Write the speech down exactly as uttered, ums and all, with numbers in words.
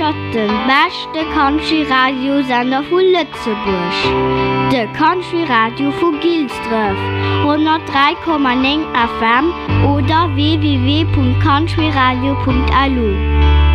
hört den besten Country-Radio-Sender von Lützeburg. Der Country-Radio von Gilsdorf, hundertdrei Komma neun F M oder w w w punkt countryradio punkt a l u.